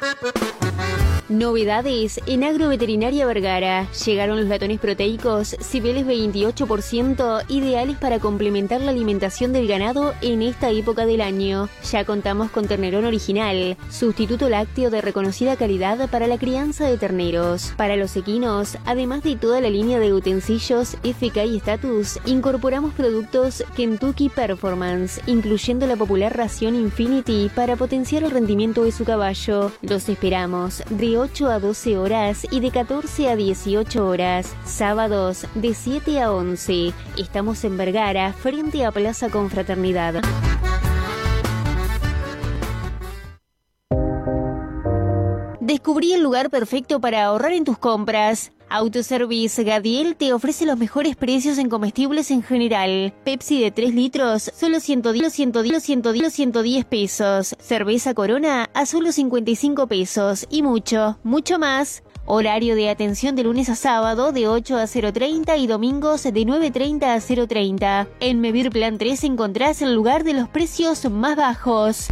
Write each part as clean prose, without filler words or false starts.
Novedades en Agroveterinaria Vergara. Llegaron los latones proteicos Cibeles 28%, ideales para complementar la alimentación del ganado en esta época del año. Ya contamos con ternerón original, sustituto lácteo de reconocida calidad para la crianza de terneros. Para los equinos, además de toda la línea de utensilios FK y Status, incorporamos productos Kentucky Performance, incluyendo la popular ración Infinity para potenciar el rendimiento de su caballo. Los esperamos de 8 a 12 horas y de 14 a 18 horas. Sábados de 7 a 11. Estamos en Vergara, frente a Plaza Confraternidad. Descubrí el lugar perfecto para ahorrar en tus compras. Autoservice Gadiel te ofrece los mejores precios en comestibles en general. Pepsi de 3 litros, solo 110 pesos. Cerveza Corona a solo 55 pesos. Y mucho más. Horario de atención de lunes a sábado de 8 a 0:30 y domingos de 9:30 a 0:30. En Mevir Plan 3 encontrás el lugar de los precios más bajos.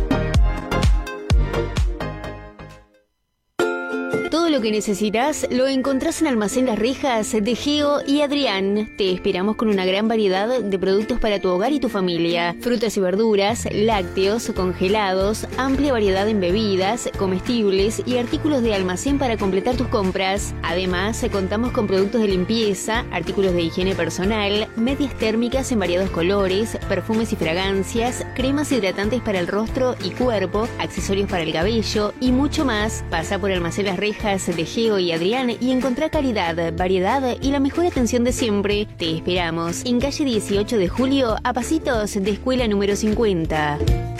Todo lo que necesitas lo encontrás en Almacén Las Rejas de Geo y Adrián. Te esperamos con una gran variedad de productos para tu hogar y tu familia. Frutas y verduras, lácteos, congelados, amplia variedad en bebidas, comestibles y artículos de almacén para completar tus compras. Además, contamos con productos de limpieza, artículos de higiene personal, medias térmicas en variados colores, perfumes y fragancias, cremas hidratantes para el rostro y cuerpo, accesorios para el cabello y mucho más. Pasa por Almacén Las Rejas de Geo y Adrián y encontrá calidad, variedad y la mejor atención de siempre. Te esperamos en calle 18 de Julio, a pasitos de Escuela número 50.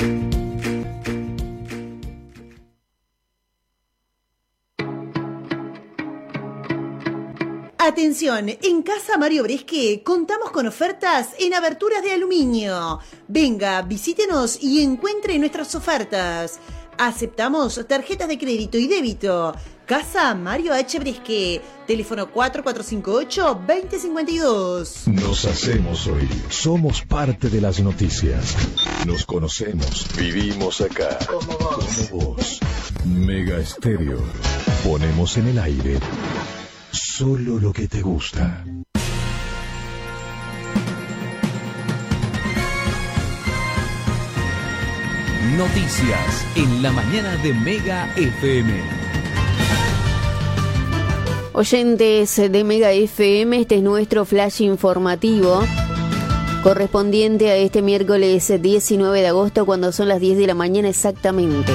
Atención, en Casa Mario Bresque contamos con ofertas en aberturas de aluminio. Venga, visítenos y encuentre nuestras ofertas. Aceptamos tarjetas de crédito y débito. Casa Mario H. Bresque, teléfono 4458-2052. Nos hacemos oír. Somos parte de las noticias. Nos conocemos. Vivimos acá. Como vos. Mega Estéreo. Ponemos en el aire solo lo que te gusta. Noticias en la mañana de Mega FM. Oyentes de Mega FM, este es nuestro flash informativo correspondiente a este miércoles 19 de agosto, cuando son las 10 de la mañana exactamente.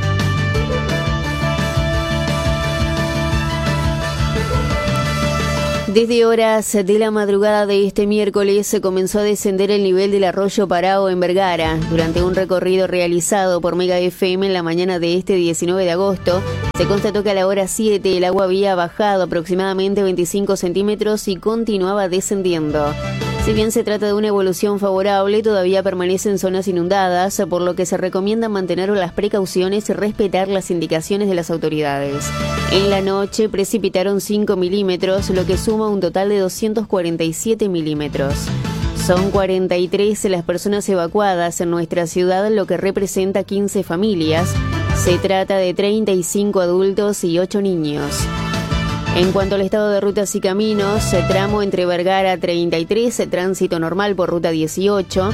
Desde horas de la madrugada de este miércoles se comenzó a descender el nivel del arroyo Parao en Vergara. Durante un recorrido realizado por Mega FM en la mañana de este 19 de agosto, se constató que a la hora 7 el agua había bajado aproximadamente 25 centímetros y continuaba descendiendo. Si bien se trata de una evolución favorable, todavía permanecen zonas inundadas, por lo que se recomienda mantener las precauciones y respetar las indicaciones de las autoridades. En la noche precipitaron 5 milímetros, lo que suma un total de 247 milímetros. Son 43 las personas evacuadas en nuestra ciudad, lo que representa 15 familias. Se trata de 35 adultos y 8 niños. En cuanto al estado de rutas y caminos, tramo entre Vergara 33, tránsito normal por ruta 18.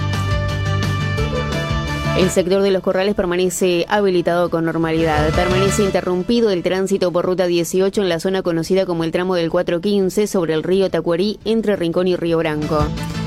El sector de Los Corrales permanece habilitado con normalidad. Permanece interrumpido el tránsito por ruta 18 en la zona conocida como el tramo del 415 sobre el río Tacuarí entre Rincón y Río Branco.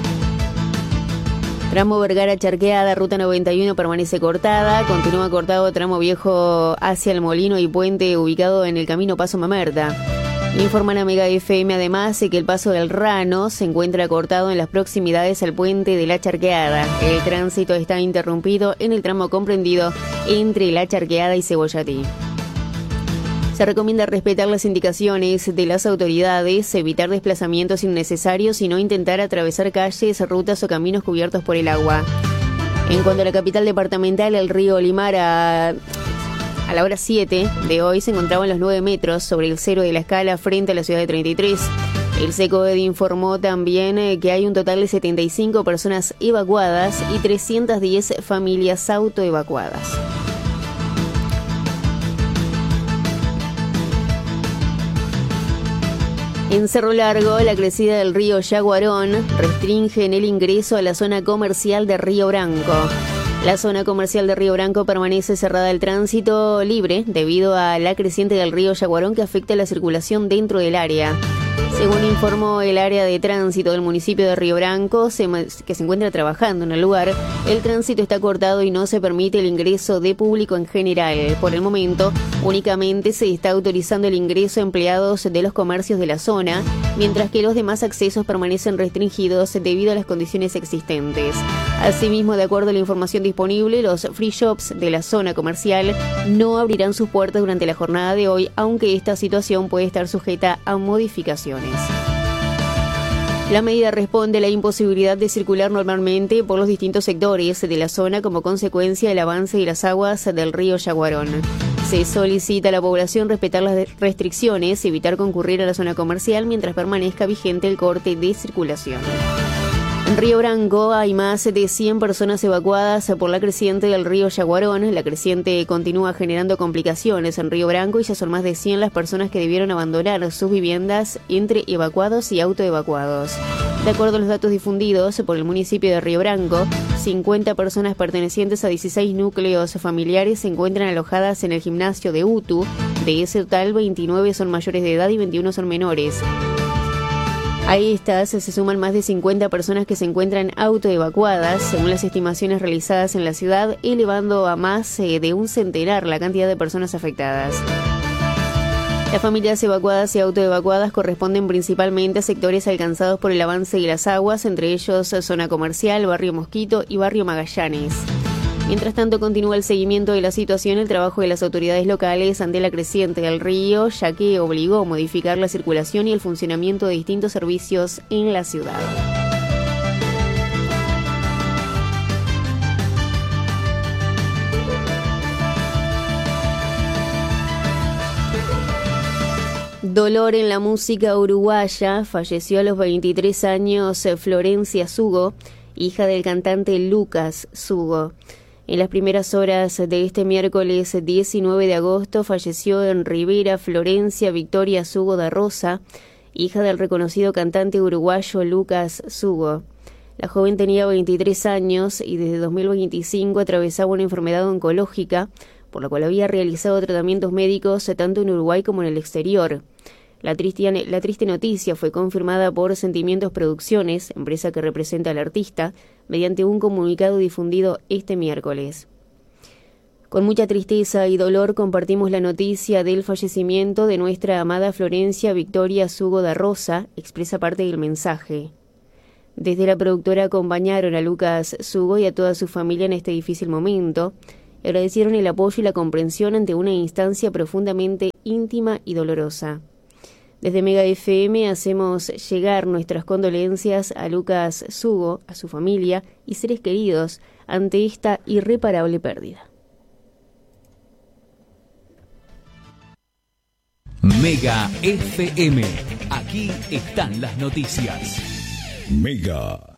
Tramo Vergara Charqueada, ruta 91 permanece cortada. Continúa cortado tramo viejo hacia el Molino y Puente ubicado en el camino Paso Mamerta. Informa la Mega FM además que el paso del Rano se encuentra cortado en las proximidades al puente de la Charqueada. El tránsito está interrumpido en el tramo comprendido entre la Charqueada y Cebollatí. Se recomienda respetar las indicaciones de las autoridades, evitar desplazamientos innecesarios y no intentar atravesar calles, rutas o caminos cubiertos por el agua. En cuanto a la capital departamental, el río Olimar a la hora 7 de hoy se encontraba en los 9 metros sobre el cero de la escala frente a la ciudad de 33. El SECOED informó también que hay un total de 75 personas evacuadas y 310 familias autoevacuadas. En Cerro Largo, la crecida del río Yaguarón restringe el ingreso a la zona comercial de Río Branco. La zona comercial de Río Branco permanece cerrada al tránsito libre debido a la creciente del río Yaguarón que afecta la circulación dentro del área. Según informó el área de tránsito del municipio de Río Branco, que se encuentra trabajando en el lugar, el tránsito está cortado y no se permite el ingreso de público en general. Por el momento, únicamente se está autorizando el ingreso a empleados de los comercios de la zona, mientras que los demás accesos permanecen restringidos debido a las condiciones existentes. Asimismo, de acuerdo a la información disponible, los free shops de la zona comercial no abrirán sus puertas durante la jornada de hoy, aunque esta situación puede estar sujeta a modificaciones. La medida responde a la imposibilidad de circular normalmente por los distintos sectores de la zona como consecuencia del avance de las aguas del río Yaguarón. Se solicita a la población respetar las restricciones y evitar concurrir a la zona comercial mientras permanezca vigente el corte de circulación. En Río Branco hay más de 100 personas evacuadas por la creciente del río Yaguarón. La creciente continúa generando complicaciones en Río Branco y ya son más de 100 las personas que debieron abandonar sus viviendas entre evacuados y autoevacuados. De acuerdo a los datos difundidos por el municipio de Río Branco, 50 personas pertenecientes a 16 núcleos familiares se encuentran alojadas en el gimnasio de UTU. De ese total, 29 son mayores de edad y 21 son menores. A estas se suman más de 50 personas que se encuentran autoevacuadas, según las estimaciones realizadas en la ciudad, elevando a más de un centenar la cantidad de personas afectadas. Las familias evacuadas y autoevacuadas corresponden principalmente a sectores alcanzados por el avance de las aguas, entre ellos zona comercial, barrio Mosquito y barrio Magallanes. Mientras tanto, continúa el seguimiento de la situación, el trabajo de las autoridades locales ante la creciente del río, ya que obligó a modificar la circulación y el funcionamiento de distintos servicios en la ciudad. Dolor en la música uruguaya. Falleció a los 23 años Florencia Sugo, hija del cantante Lucas Sugo. En las primeras horas de este miércoles 19 de agosto falleció en Rivera Florencia Victoria Sugo da Rosa, hija del reconocido cantante uruguayo Lucas Sugo. La joven tenía 23 años y desde 2025 atravesaba una enfermedad oncológica, por la cual había realizado tratamientos médicos tanto en Uruguay como en el exterior. La triste noticia fue confirmada por Sentimientos Producciones, empresa que representa al artista, mediante un comunicado difundido este miércoles. Con mucha tristeza y dolor compartimos la noticia del fallecimiento de nuestra amada Florencia Victoria Sugo da Rosa, expresa parte del mensaje. Desde la productora acompañaron a Lucas Sugo y a toda su familia en este difícil momento. Agradecieron el apoyo y la comprensión ante una instancia profundamente íntima y dolorosa. Desde Mega FM hacemos llegar nuestras condolencias a Lucas Sugo, a su familia y seres queridos ante esta irreparable pérdida. Mega FM. Aquí están las noticias. Mega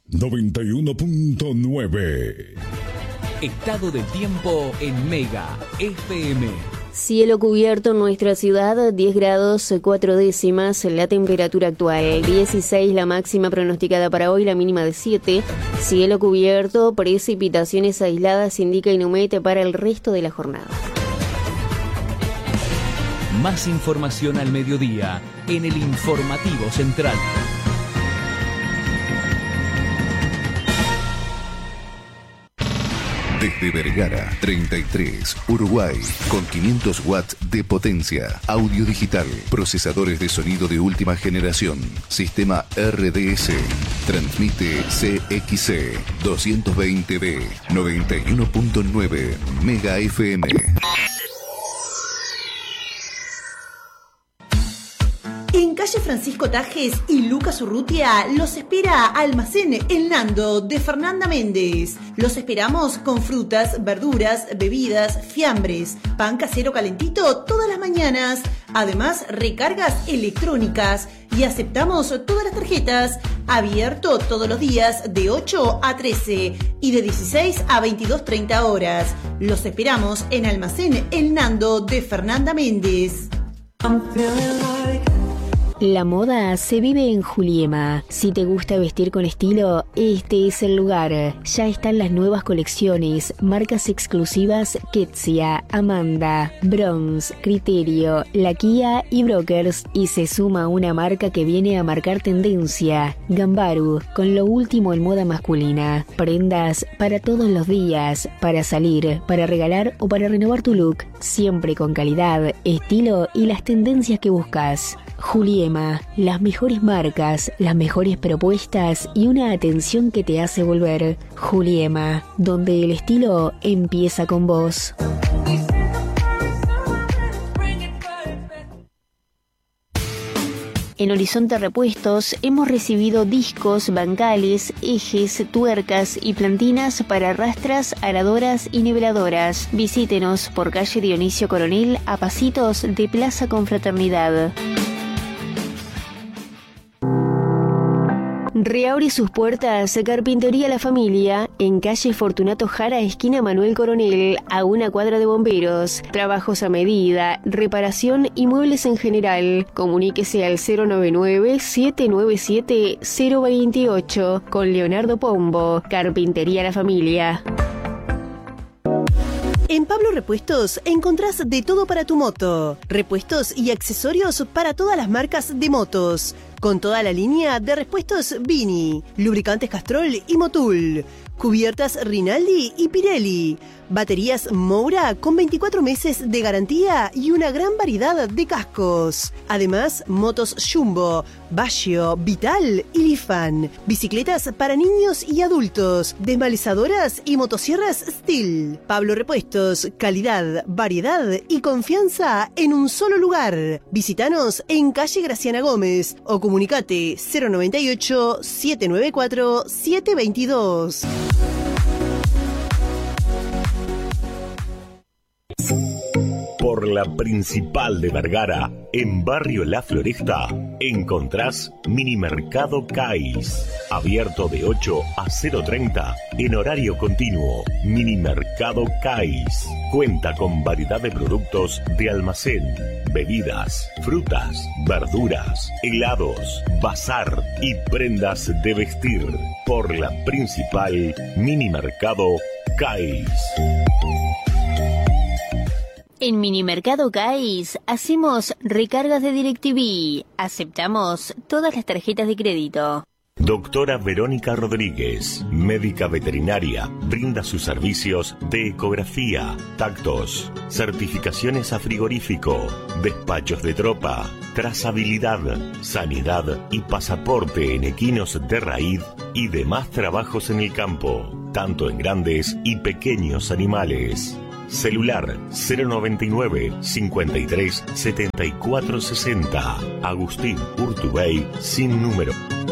91.9. Estado del tiempo en Mega FM. Cielo cubierto en nuestra ciudad, 10 grados 4 décimas la temperatura actual, 16 la máxima pronosticada para hoy, la mínima de 7. Cielo cubierto, precipitaciones aisladas indica Inumet para el resto de la jornada. Más información al mediodía en el Informativo Central. Desde Vergara, 33, Uruguay, con 500 watts de potencia, audio digital, procesadores de sonido de última generación, sistema RDS, transmite CXC 220B, 91.9 Mega FM. En calle Francisco Tajes y Lucas Urrutia los espera Almacén El Nando de Fernanda Méndez. Los esperamos con frutas, verduras, bebidas, fiambres, pan casero calentito todas las mañanas. Además, recargas electrónicas y aceptamos todas las tarjetas. Abierto todos los días de 8 a 13 y de 16 a 22:30 horas. Los esperamos en Almacén El Nando de Fernanda Méndez. La moda se vive en Juliema. Si te gusta vestir con estilo, este es el lugar. Ya están las nuevas colecciones, marcas exclusivas Ketsia, Amanda, Bronze, Criterio, La Kia y Brokers. Y se suma una marca que viene a marcar tendencia, Gambaru, con lo último en moda masculina. Prendas para todos los días, para salir, para regalar o para renovar tu look. Siempre con calidad, estilo y las tendencias que buscas. Juliema, las mejores marcas, las mejores propuestas y una atención que te hace volver. Juliema, donde el estilo empieza con vos. En Horizonte Repuestos hemos recibido discos, bancales, ejes, tuercas y plantinas para rastras, aradoras y niveladoras. Visítenos por calle Dionisio Coronel a pasitos de Plaza Confraternidad. Reabre sus puertas Carpintería La Familia, en calle Fortunato Jara, esquina Manuel Coronel, a una cuadra de Bomberos. Trabajos a medida, reparación y muebles en general. Comuníquese al 099-797-028 con Leonardo Pombo. Carpintería La Familia. En Pablo Repuestos encontrás de todo para tu moto. Repuestos y accesorios para todas las marcas de motos. Con toda la línea de repuestos Vini, lubricantes Castrol y Motul, cubiertas Rinaldi y Pirelli, baterías Moura con 24 meses de garantía y una gran variedad de cascos. Además, motos Jumbo, Baggio, Vital y Lifan, bicicletas para niños y adultos, desmalizadoras y motosierras Steel. Pablo Repuestos, calidad, variedad y confianza en un solo lugar. Visítanos en calle Graciana Gómez o comunicate 098-794-722. Por la principal de Vergara, en Barrio La Floresta, encontrás Minimercado Cais, abierto de 8 a 0:30 en horario continuo. Minimercado Cais cuenta con variedad de productos de almacén, bebidas, frutas, verduras, helados, bazar y prendas de vestir. Por la principal, Minimercado Cais. En Minimercado Cais hacemos recargas de DirecTV. Aceptamos todas las tarjetas de crédito. Doctora Verónica Rodríguez, médica veterinaria, brinda sus servicios de ecografía, tactos, certificaciones a frigorífico, despachos de tropa, trazabilidad, sanidad y pasaporte en equinos de raíz y demás trabajos en el campo, tanto en grandes y pequeños animales. Celular 099 53 74 60. Agustín Urtubey sin número.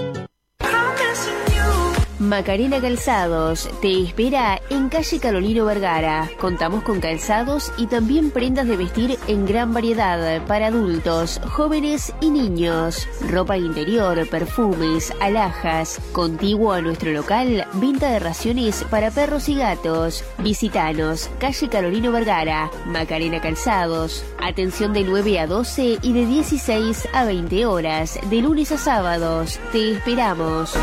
Macarena Calzados te espera en calle Carolino Vergara. Contamos con calzados y también prendas de vestir en gran variedad para adultos, jóvenes y niños. Ropa interior, perfumes, alhajas. Contiguo a nuestro local, venta de raciones para perros y gatos. Visítanos, calle Carolino Vergara, Macarena Calzados. Atención de 9 a 12 y de 16 a 20 horas, de lunes a sábados. Te esperamos.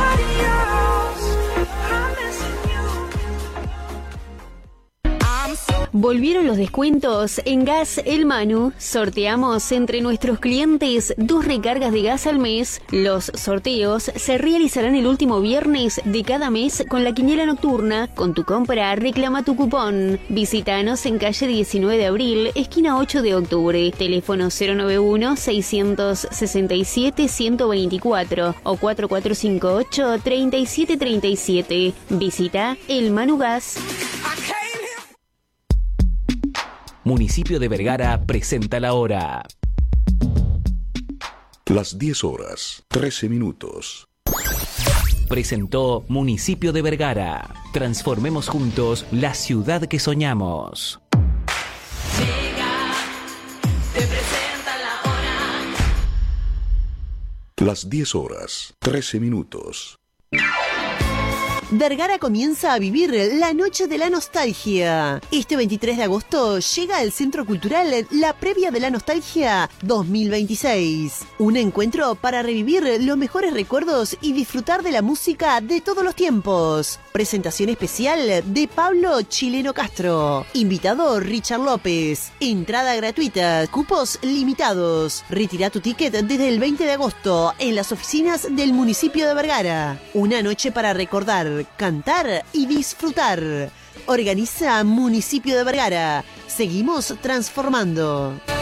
Volvieron los descuentos en Gas El Manu. Sorteamos entre nuestros clientes 2 recargas de gas al mes. Los sorteos se realizarán el último viernes de cada mes con la quiniela nocturna. Con tu compra reclama tu cupón. Visítanos en calle 19 de abril, esquina 8 de octubre. Teléfono 091-667-124 o 4458-3737. Visita El Manu Gas. Municipio de Vergara presenta la hora. Las 10 horas, 13 minutos. Presentó Municipio de Vergara. Transformemos juntos la ciudad que soñamos. Llega, te presenta la hora. Las 10 horas, 13 minutos. Vergara comienza a vivir la noche de la nostalgia. Este 23 de agosto llega al Centro Cultural la Previa de la Nostalgia 2026. Un encuentro para revivir los mejores recuerdos y disfrutar de la música de todos los tiempos. Presentación especial de Pablo Chileno Castro. Invitado Richard López. Entrada gratuita. Cupos limitados. Retira tu ticket desde el 20 de agosto en las oficinas del municipio de Vergara. Una noche para recordar, cantar y disfrutar. Organiza Municipio de Vergara. Seguimos transformando.